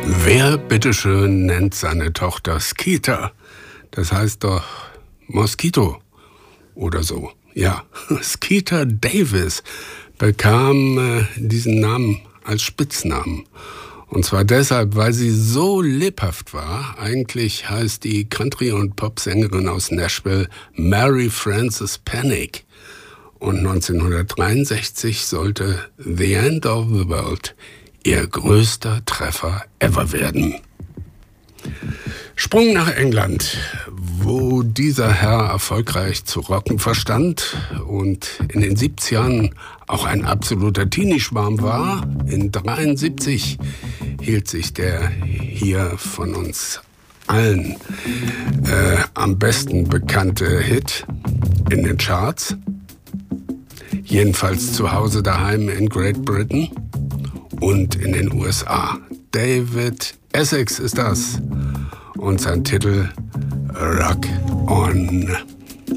Wer bitteschön nennt seine Tochter Skeeter? Das heißt doch Moskito oder so. Ja, Skeeter Davis bekam diesen Namen als Spitznamen. Und zwar deshalb, weil sie so lebhaft war. Eigentlich heißt die Country- und Popsängerin aus Nashville Mary Frances Panic. Und 1963 sollte The End of the World ihr größter Treffer ever werden. Sprung nach England, wo dieser Herr erfolgreich zu rocken verstand und in den 70ern auch ein absoluter Teenie-Schwarm war. In 73 hielt sich der hier von uns allen am besten bekannte Hit in den Charts. Jedenfalls zu Hause daheim in Great Britain und in den USA. David Essex ist das und sein Titel Rock On.